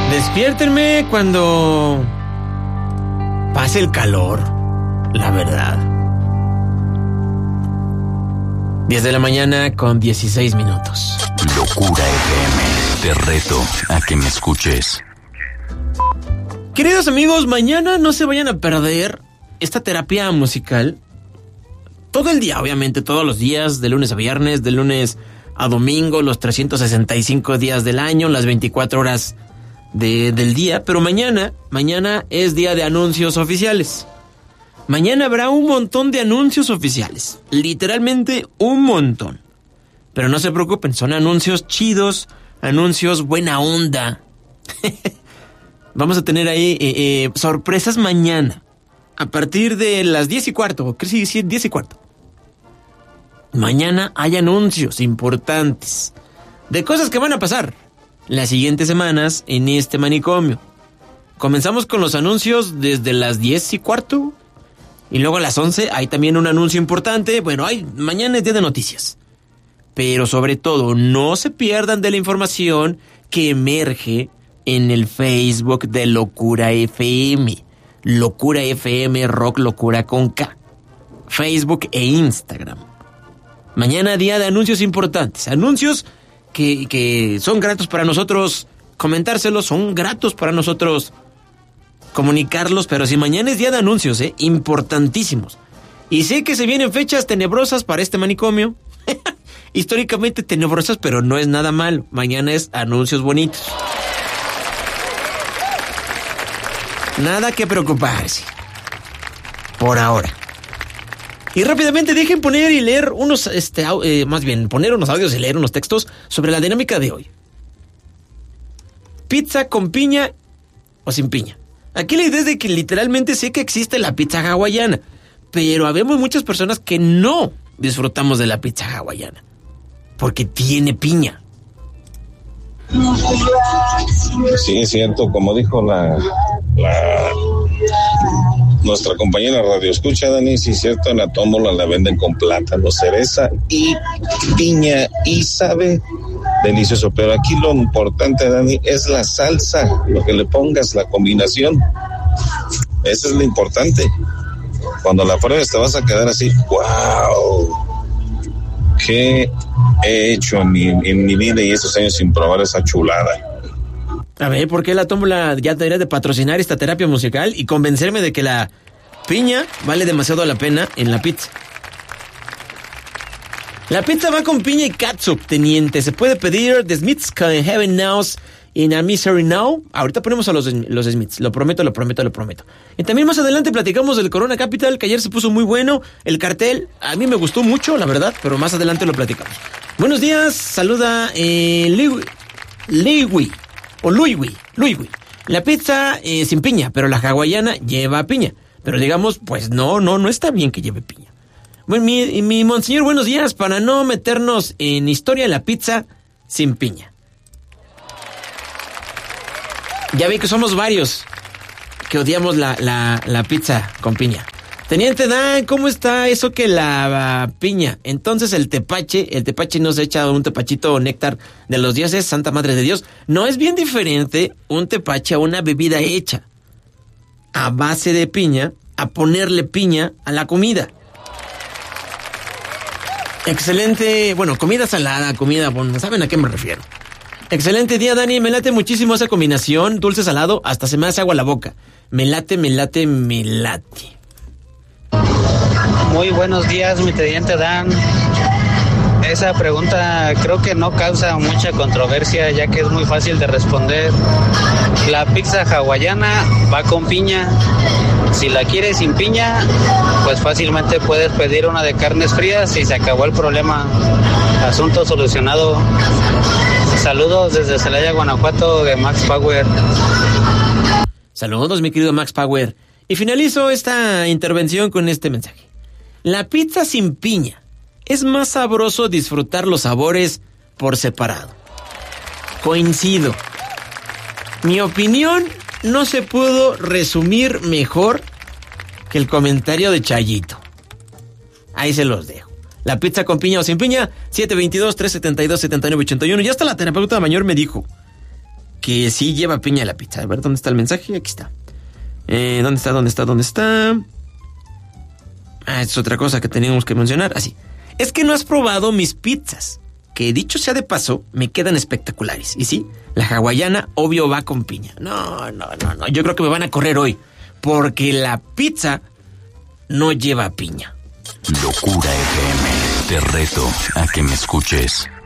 Despiértenme cuando pase el calor, la verdad. 10 de la mañana con 16 minutos. Locura FM, te reto a que me escuches. Queridos amigos, mañana no se vayan a perder esta terapia musical. Todo el día, obviamente, todos los días, de lunes a viernes, de lunes a domingo, los 365 días del año, las 24 horas del día. Pero mañana es día de anuncios oficiales. Mañana habrá un montón de anuncios oficiales. Literalmente un montón. Pero no se preocupen, son anuncios chidos, anuncios buena onda. Vamos a tener ahí sorpresas mañana. A partir de las 10:15, sí, 10:15. Mañana hay anuncios importantes de cosas que van a pasar las siguientes semanas en este manicomio. Comenzamos con los anuncios desde las 10:15 y luego a las 11 hay también un anuncio importante. Bueno, mañana es día de noticias. Pero sobre todo, no se pierdan de la información que emerge en el Facebook de Locura FM. Locura FM, Rock Locura con K. Facebook e Instagram. Mañana día de anuncios importantes. Anuncios que son gratos para nosotros comentárselos, son gratos para nosotros comunicarlos, pero si mañana es día de anuncios, importantísimos. Y sé que se vienen fechas tenebrosas para este manicomio. Históricamente tenebrosas, pero no es nada malo. Mañana es anuncios bonitos. Nada que preocuparse. Por ahora. Y rápidamente dejen poner y leer unos, poner unos audios y leer unos textos sobre la dinámica de hoy. Pizza con piña o sin piña. Aquí la idea es de que literalmente sé que existe la pizza hawaiana, pero habemos muchas personas que no disfrutamos de la pizza hawaiana, porque tiene piña. Sí, es cierto, como dijo nuestra compañera Radio Escucha, Dani, sí es cierto, en la tómbola la venden con plátano, cereza y piña, y sabe delicioso, pero aquí lo importante, Dani, es la salsa, lo que le pongas, la combinación. Eso es lo importante. Cuando la pruebes te vas a quedar así, wow, ¿qué he hecho en mi vida y estos años sin probar esa chulada? A ver, ¿por qué la tómbola ya debería de patrocinar esta terapia musical y convencerme de que la piña vale demasiado la pena en la pizza? La pizza va con piña y catsup, teniente. Se puede pedir The Smiths Can Heaven Knows in a Misery Now. Ahorita ponemos a los Smiths, lo prometo. Y también más adelante platicamos del Corona Capital, que ayer se puso muy bueno. El cartel, a mí me gustó mucho, la verdad, pero más adelante lo platicamos. Buenos días, saluda Luiwi. La pizza sin piña, pero la hawaiana lleva piña. Pero digamos, pues no está bien que lleve piña. Bueno, mi monseñor, buenos días. Para no meternos en historia, la pizza sin piña. Ya ve que somos varios que odiamos la pizza con piña. Teniente Dan, ¿cómo está eso que la piña? Entonces el tepache no se echa un tepachito néctar de los dioses, Santa Madre de Dios. No es bien diferente un tepache a una bebida hecha a base de piña, a ponerle piña a la comida. Excelente, bueno, comida salada, bueno, ¿saben a qué me refiero? Excelente día, Dani, me late muchísimo esa combinación, dulce salado, hasta se me hace agua la boca. Me late. Muy buenos días, mi teniente Dan. Esa pregunta creo que no causa mucha controversia, ya que es muy fácil de responder. La pizza hawaiana va con piña. Si la quieres sin piña, pues fácilmente puedes pedir una de carnes frías y se acabó el problema. Asunto solucionado. Saludos desde Celaya, Guanajuato, de Max Power. Saludos, mi querido Max Power. Y finalizo esta intervención con este mensaje. La pizza sin piña. Es más sabroso disfrutar los sabores por separado. Coincido. Mi opinión no se pudo resumir mejor que el comentario de Chayito. Ahí se los dejo. La pizza con piña o sin piña, 722-372-7981. Ya hasta la terapeuta mayor me dijo, que sí lleva piña la pizza. A ver, ¿dónde está el mensaje? Aquí está. ¿Dónde está? Ah, es otra cosa que teníamos que mencionar. Así. Es que no has probado mis pizzas, que dicho sea de paso, me quedan espectaculares. Y sí, la hawaiana obvio va con piña. No. Yo creo que me van a correr hoy, porque la pizza no lleva piña. Locura FM. Te reto a que me escuches.